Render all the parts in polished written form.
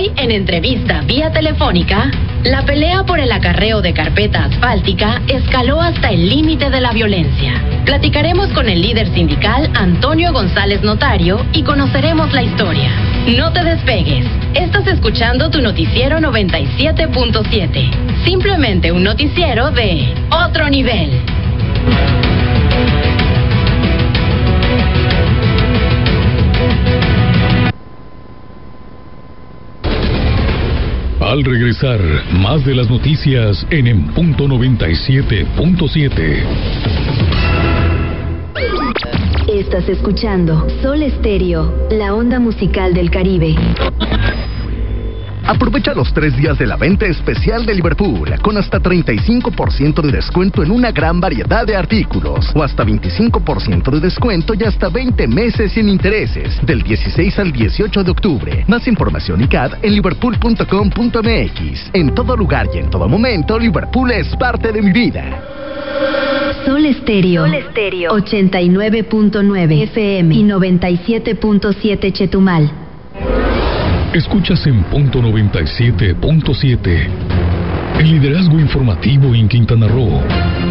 Hoy, en entrevista vía telefónica, la pelea por el acarreo de carpeta asfáltica escaló hasta el límite de la violencia. Platicaremos con el líder sindical Antonio González Notario y conoceremos la historia. No te despegues. Estás escuchando tu noticiero 97.7. Simplemente un noticiero de otro nivel. Al regresar, más de las noticias en punto 97.7. Estás escuchando Sol Estéreo, la onda musical del Caribe. Aprovecha los 3 días de la venta especial de Liverpool, con hasta 35% de descuento en una gran variedad de artículos, o hasta 25% de descuento y hasta 20 meses sin intereses, del 16 al 18 de octubre. Más información y CAD en liverpool.com.mx. En todo lugar y en todo momento, Liverpool es parte de mi vida. Sol Estéreo, 89.9 FM y 97.7 Chetumal. Escuchas en punto 97.7. El liderazgo informativo en Quintana Roo.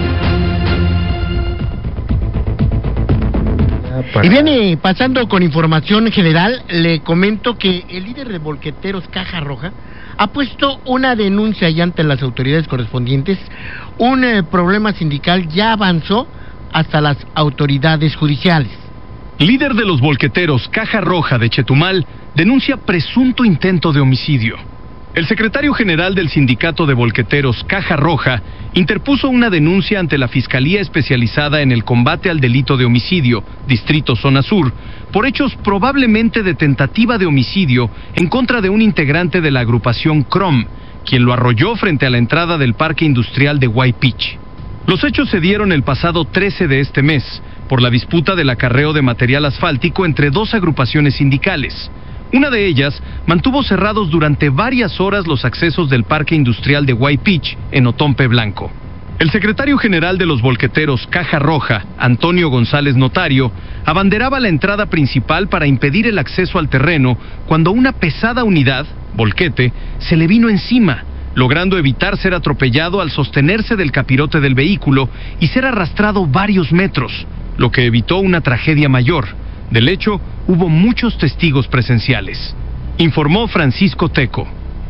Y viene pasando con información general, le comento que el líder de Volqueteros Caja Roja ha puesto una denuncia ya ante las autoridades correspondientes. Un problema sindical ya avanzó hasta las autoridades judiciales. Líder de los Volqueteros Caja Roja de Chetumal denuncia presunto intento de homicidio. El secretario general del sindicato de Volqueteros Caja Roja interpuso una denuncia ante la Fiscalía Especializada en el Combate al Delito de Homicidio, Distrito Zona Sur, por hechos probablemente de tentativa de homicidio en contra de un integrante de la agrupación CROM, quien lo arrolló frente a la entrada del Parque Industrial de Waipiche. Los hechos se dieron el pasado 13 de este mes, por la disputa del acarreo de material asfáltico entre dos agrupaciones sindicales. Una de ellas mantuvo cerrados durante varias horas los accesos del Parque Industrial de Waipiche, en Otompe Blanco. El secretario general de los Volqueteros Caja Roja, Antonio González Notario, abanderaba la entrada principal para impedir el acceso al terreno cuando una pesada unidad, volquete, se le vino encima, logrando evitar ser atropellado al sostenerse del capirote del vehículo y ser arrastrado varios metros, lo que evitó una tragedia mayor. Del hecho, hubo muchos testigos presenciales. Informó Francisco Teco.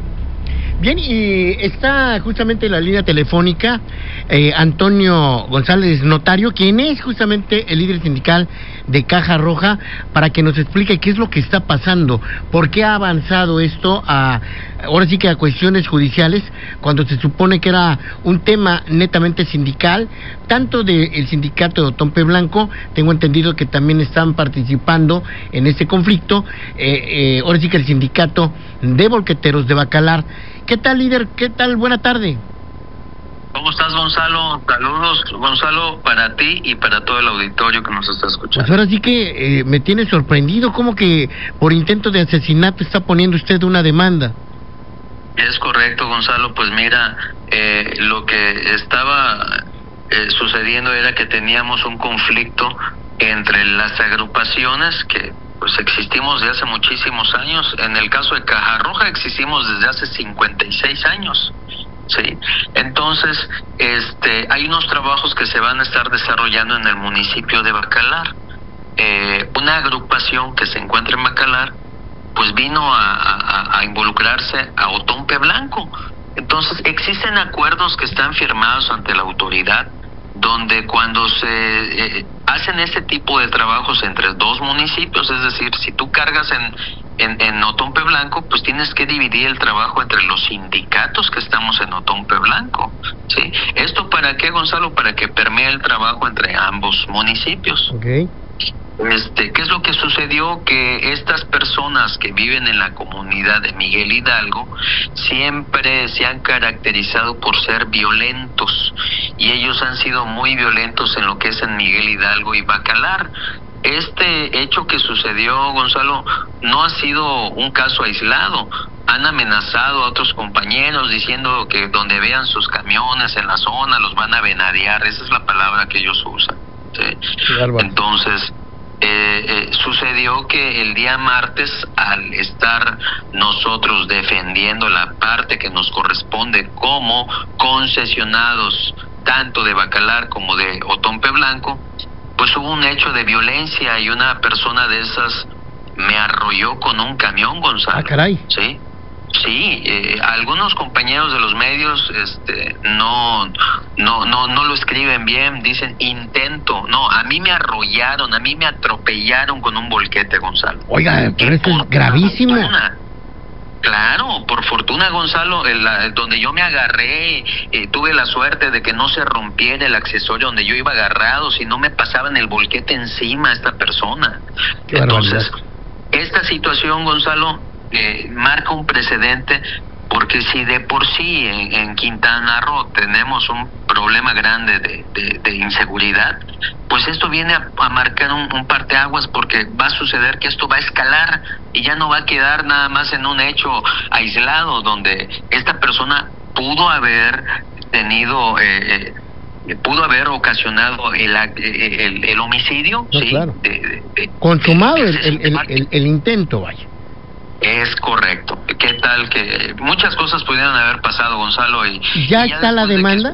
Bien, y está justamente en la línea telefónica Antonio González Notario, quien es justamente el líder sindical de Caja Roja, para que nos explique qué es lo que está pasando, por qué ha avanzado esto ahora sí que a cuestiones judiciales, cuando se supone que era un tema netamente sindical, tanto del sindicato de Otompe Blanco, tengo entendido que también están participando en este conflicto, ahora sí que el sindicato de Volqueteros de Bacalar. ¿Qué tal, líder? ¿Qué tal? Buena tarde. ¿Cómo estás, Gonzalo? Saludos, Gonzalo, para ti y para todo el auditorio que nos está escuchando. Pues ahora sí que me tiene sorprendido, ¿cómo que por intento de asesinato está poniendo usted una demanda? Es correcto, Gonzalo. Pues mira, lo que estaba sucediendo era que teníamos un conflicto entre las agrupaciones que pues existimos desde hace muchísimos años. En el caso de Caja Roja existimos desde hace 56 años. Sí, entonces hay unos trabajos que se van a estar desarrollando en el municipio de Bacalar. Una agrupación que se encuentra en Bacalar pues vino a involucrarse a Otompe Blanco. Entonces existen acuerdos que están firmados ante la autoridad, donde cuando se hacen este tipo de trabajos entre dos municipios, es decir, si tú cargas en Otompe Blanco, pues tienes que dividir el trabajo entre los sindicatos que estamos en Otompe Blanco, ¿sí? ¿Esto para qué, Gonzalo? Para que permee el trabajo entre ambos municipios. Okay. ¿Qué es lo que sucedió? Que estas personas que viven en la comunidad de Miguel Hidalgo siempre se han caracterizado por ser violentos, y ellos han sido muy violentos en lo que es en Miguel Hidalgo y Bacalar. Este hecho que sucedió, Gonzalo, no ha sido un caso aislado. Han amenazado a otros compañeros diciendo que donde vean sus camiones en la zona los van a venadear. Esa es la palabra que ellos usan, ¿sí? Entonces sucedió que el día martes, al estar nosotros defendiendo la parte que nos corresponde como concesionados tanto de Bacalar como de Otompe Blanco, pues hubo un hecho de violencia y una persona de esas me arrolló con un camión, Gonzalo. Ah, caray. Sí, algunos compañeros de los medios no lo escriben bien, dicen intento. No, a mí me arrollaron, a mí me atropellaron con un volquete, Gonzalo. Oiga, pero eso es gravísimo. Claro, por fortuna, Gonzalo, donde yo me agarré, tuve la suerte de que no se rompiera el accesorio donde yo iba agarrado, si no me pasaban el volquete encima a esta persona. Entonces, esta situación, Gonzalo, marca un precedente, porque si de por sí en Quintana Roo tenemos un problema grande de inseguridad, pues esto viene a marcar un parteaguas, porque va a suceder que esto va a escalar y ya no va a quedar nada más en un hecho aislado donde esta persona pudo haber tenido pudo haber ocasionado el homicidio, no, sí, claro. Consumado el intento, vaya. Es correcto. ¿Qué tal que muchas cosas pudieron haber pasado, Gonzalo? ¿Ya está la demanda?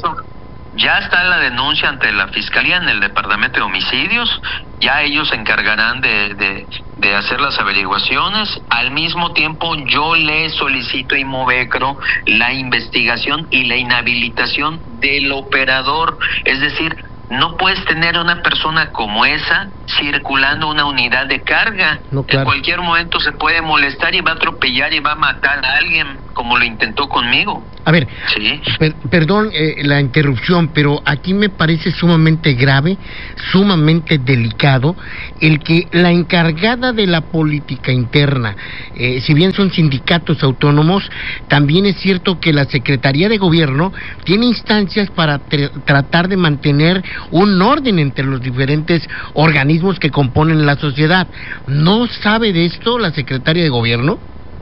Ya está la denuncia ante la Fiscalía en el Departamento de Homicidios. Ya ellos se encargarán de hacer las averiguaciones. Al mismo tiempo, yo le solicito a Inmovecro la investigación y la inhabilitación del operador. Es decir, no puedes tener una persona como esa circulando una unidad de carga. No, claro. En cualquier momento se puede molestar y va a atropellar y va a matar a alguien, como lo intentó conmigo. A ver, ¿sí? Perdón la interrupción, pero aquí me parece sumamente grave, sumamente delicado, el que la encargada de la política interna, si bien son sindicatos autónomos, también es cierto que la Secretaría de Gobierno tiene instancias para tratar de mantener un orden entre los diferentes organismos que componen la sociedad. ¿No sabe de esto la Secretaría de Gobierno?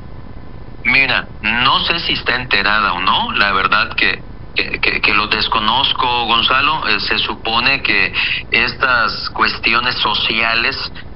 Mira, no sé si está enterada o no, la verdad que lo desconozco, Gonzalo. Se supone que estas cuestiones sociales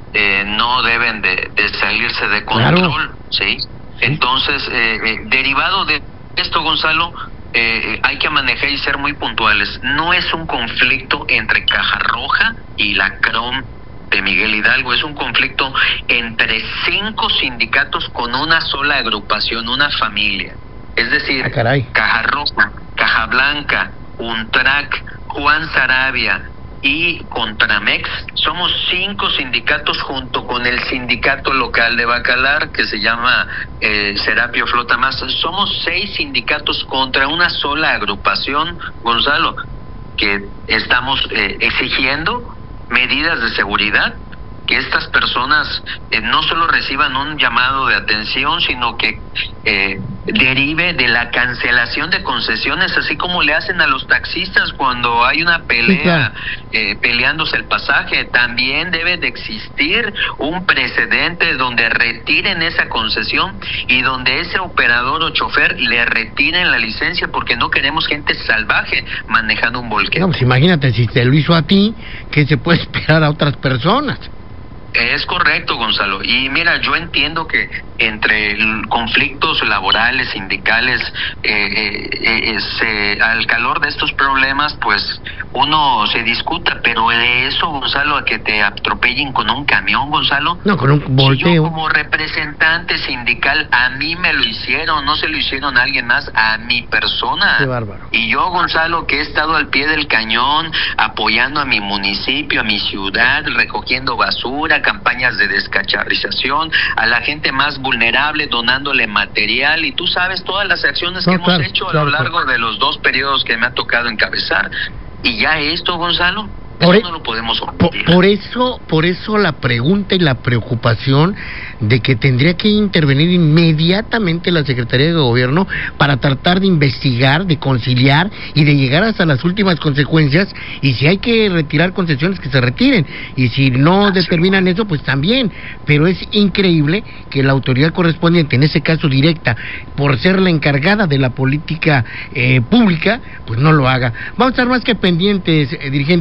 no deben de salirse de control, claro. ¿Sí? Entonces, derivado de esto, Gonzalo, hay que manejar y ser muy puntuales. No es un conflicto entre Caja Roja y la CROM de Miguel Hidalgo, es un conflicto entre 5 sindicatos con una sola agrupación, una familia. Es decir, Caja Roja, Caja Blanca, UNTRAC, Juan Sarabia y Contramex. Somos 5 sindicatos junto con el sindicato local de Bacalar, que se llama Serapio Flota Más. Somos 6 sindicatos contra una sola agrupación, Gonzalo, que estamos exigiendo medidas de seguridad, que estas personas no solo reciban un llamado de atención, sino que derive de la cancelación de concesiones, así como le hacen a los taxistas cuando hay una pelea, peleándose el pasaje. También debe de existir un precedente donde retiren esa concesión y donde ese operador o chofer le retiren la licencia, porque no queremos gente salvaje manejando un volquete. No, pues imagínate, si te lo hizo a ti, ¿qué se puede esperar a otras personas? Es correcto, Gonzalo. Y mira, yo entiendo que entre conflictos laborales, sindicales, al calor de estos problemas, pues uno se discuta, pero de eso, Gonzalo, a que te atropellen con un camión, Gonzalo. No, con un volteo. Yo como representante sindical, a mí me lo hicieron, no se lo hicieron a alguien más, a mi persona. Qué bárbaro. Y yo, Gonzalo, que he estado al pie del cañón, apoyando a mi municipio, a mi ciudad, recogiendo basura, campañas de descacharrización, a la gente más vulnerable, donándole material, y tú sabes todas las acciones que hemos hecho a lo largo de los 2 periodos que me ha tocado encabezar. Y ya esto, Gonzalo, no lo podemos omitir. Por eso la pregunta y la preocupación de que tendría que intervenir inmediatamente la Secretaría de Gobierno para tratar de investigar, de conciliar y de llegar hasta las últimas consecuencias, y si hay que retirar concesiones, que se retiren, y si no determinan eso, pues también. Pero es increíble que la autoridad correspondiente, en ese caso directa, por ser la encargada de la política pública, pues no lo haga. Vamos a estar más que pendientes, dirigente,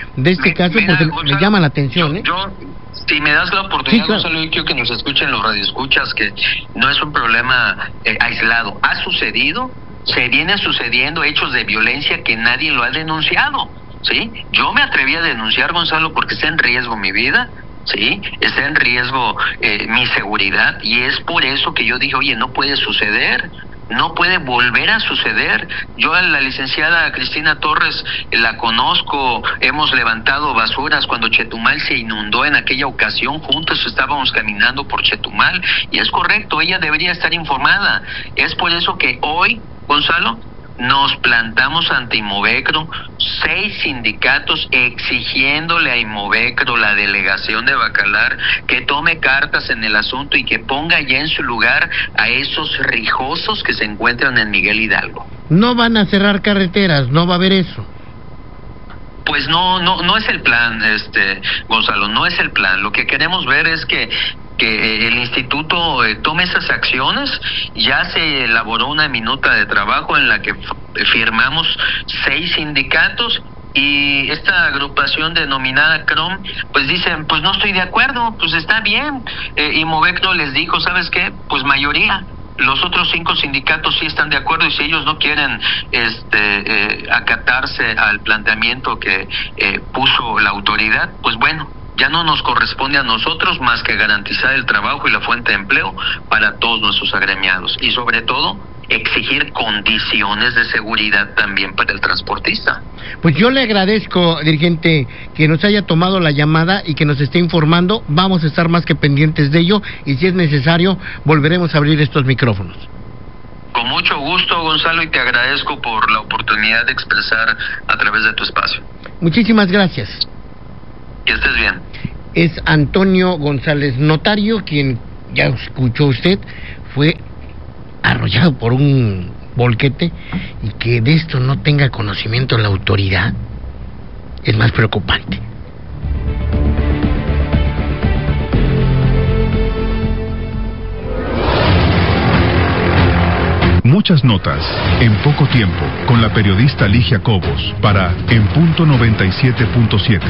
de este caso, mira, pues Gonzalo, me llama la atención, si me das la oportunidad, sí, claro. Gonzalo, yo quiero que nos escuchen los radioescuchas, que no es un problema aislado. Ha sucedido, se vienen sucediendo hechos de violencia que nadie lo ha denunciado, ¿sí? Yo me atreví a denunciar, Gonzalo, porque está en riesgo mi vida, ¿sí? Está en riesgo mi seguridad, y es por eso que yo dije, oye, no puede suceder. No puede volver a suceder. Yo a la licenciada Cristina Torres la conozco, hemos levantado basuras cuando Chetumal se inundó en aquella ocasión, juntos estábamos caminando por Chetumal, y es correcto, ella debería estar informada. Es por eso que hoy, Gonzalo, nos plantamos ante Inmovecro, 6 sindicatos exigiéndole a Inmovecro, la delegación de Bacalar, que tome cartas en el asunto y que ponga ya en su lugar a esos rijosos que se encuentran en Miguel Hidalgo. No van a cerrar carreteras, no va a haber eso. Pues no es el plan, Gonzalo, no es el plan. Lo que queremos ver es que el instituto tome esas acciones. Ya se elaboró una minuta de trabajo en la que firmamos 6 sindicatos, y esta agrupación denominada CROM, pues dicen, pues no estoy de acuerdo, pues está bien. Inmovecro les dijo, ¿sabes qué? Pues mayoría. Los otros 5 sindicatos sí están de acuerdo, y si ellos no quieren acatarse al planteamiento que puso la autoridad, pues bueno, ya no nos corresponde a nosotros más que garantizar el trabajo y la fuente de empleo para todos nuestros agremiados, y sobre todo exigir condiciones de seguridad también para el transportista. Pues yo le agradezco, dirigente, que nos haya tomado la llamada y que nos esté informando. Vamos a estar más que pendientes de ello, y si es necesario volveremos a abrir estos micrófonos. Con mucho gusto, Gonzalo, y te agradezco por la oportunidad de expresar a través de tu espacio. Muchísimas gracias. Que estés bien. Es Antonio González Notario, quien, ya escuchó usted, fue arrollado por un volquete, y que de esto no tenga conocimiento la autoridad es más preocupante. Muchas notas en poco tiempo, con la periodista Ligia Cobos, para En Punto 97.7.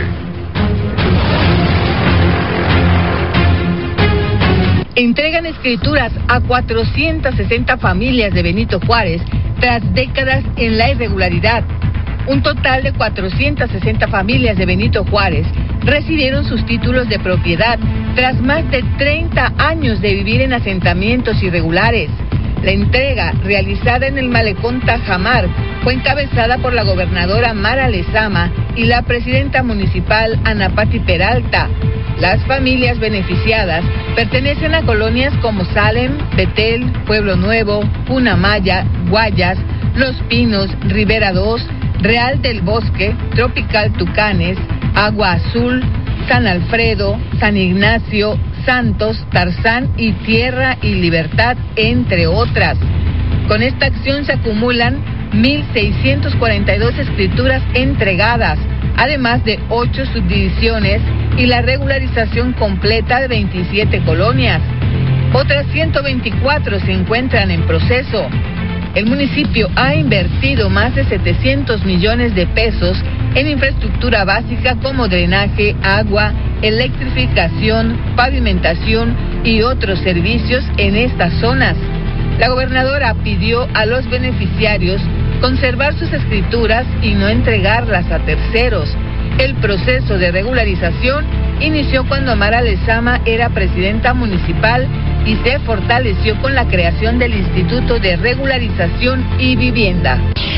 Entregan escrituras a 460 familias de Benito Juárez tras décadas en la irregularidad. Un total de 460 familias de Benito Juárez recibieron sus títulos de propiedad tras más de 30 años de vivir en asentamientos irregulares. La entrega, realizada en el malecón Tajamar, fue encabezada por la gobernadora Mara Lezama y la presidenta municipal Ana Pati Peralta. Las familias beneficiadas pertenecen a colonias como Salem, Betel, Pueblo Nuevo, Punamaya, Guayas, Los Pinos, Rivera 2, Real del Bosque, Tropical Tucanes, Agua Azul, San Alfredo, San Ignacio, Santos, Tarzán y Tierra y Libertad, entre otras. Con esta acción se acumulan 1.642 escrituras entregadas, además de 8 subdivisiones y la regularización completa de 27 colonias. Otras 124 se encuentran en proceso. El municipio ha invertido más de 700 millones de pesos en infraestructura básica como drenaje, agua, electrificación, pavimentación y otros servicios en estas zonas. La gobernadora pidió a los beneficiarios conservar sus escrituras y no entregarlas a terceros. El proceso de regularización inició cuando Mara Lezama era presidenta municipal y se fortaleció con la creación del Instituto de Regularización y Vivienda.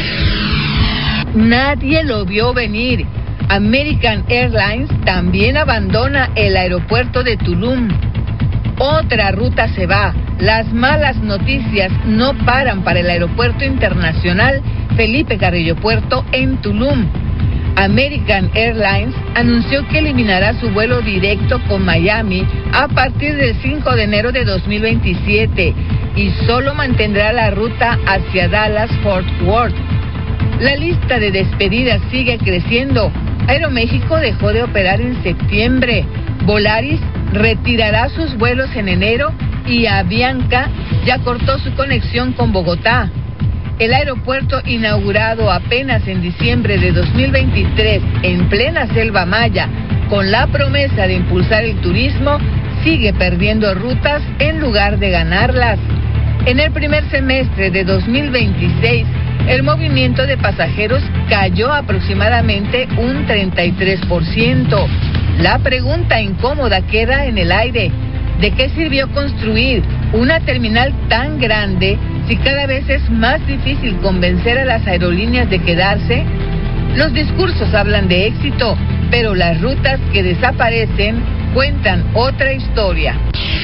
Nadie lo vio venir. American Airlines también abandona el aeropuerto de Tulum. Otra ruta se va. Las malas noticias no paran para el Aeropuerto Internacional Felipe Carrillo Puerto en Tulum. American Airlines anunció que eliminará su vuelo directo con Miami a partir del 5 de enero de 2027 y solo mantendrá la ruta hacia Dallas-Fort Worth. La lista de despedidas sigue creciendo. Aeroméxico dejó de operar en septiembre. Volaris retirará sus vuelos en enero y Avianca ya cortó su conexión con Bogotá. El aeropuerto, inaugurado apenas en diciembre de 2023 en plena selva maya, con la promesa de impulsar el turismo, sigue perdiendo rutas en lugar de ganarlas. En el primer semestre de 2026, el movimiento de pasajeros cayó aproximadamente un 33%. La pregunta incómoda queda en el aire: ¿de qué sirvió construir una terminal tan grande si cada vez es más difícil convencer a las aerolíneas de quedarse? Los discursos hablan de éxito, pero las rutas que desaparecen cuentan otra historia.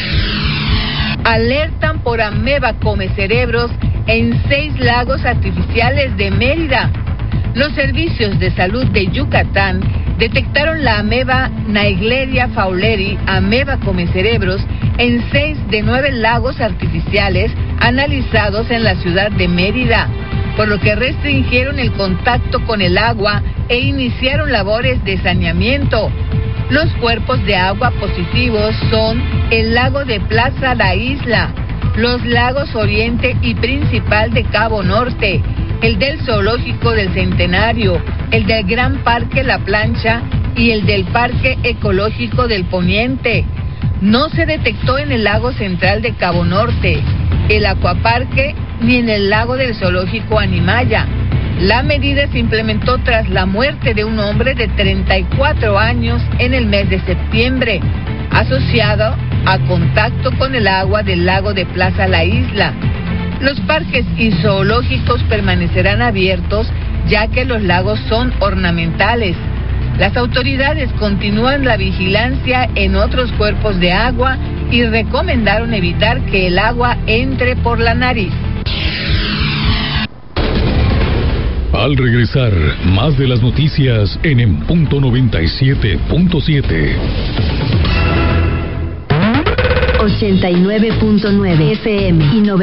Alertan por ameba come cerebros en 6 lagos artificiales de Mérida. Los servicios de salud de Yucatán detectaron la ameba Naegleria fowleri, ameba come cerebros, en 6 de 9 lagos artificiales analizados en la ciudad de Mérida, por lo que restringieron el contacto con el agua e iniciaron labores de saneamiento. Los cuerpos de agua positivos son el lago de Plaza La Isla, los lagos Oriente y Principal de Cabo Norte, el del Zoológico del Centenario, el del Gran Parque La Plancha y el del Parque Ecológico del Poniente. No se detectó en el lago central de Cabo Norte, el Acuaparque ni en el lago del Zoológico Animaya. La medida se implementó tras la muerte de un hombre de 34 años en el mes de septiembre, asociado a contacto con el agua del lago de Plaza La Isla. Los parques y zoológicos permanecerán abiertos, ya que los lagos son ornamentales. Las autoridades continúan la vigilancia en otros cuerpos de agua y recomendaron evitar que el agua entre por la nariz. Al regresar, más de las noticias en punto 97.7. 89.9 FM y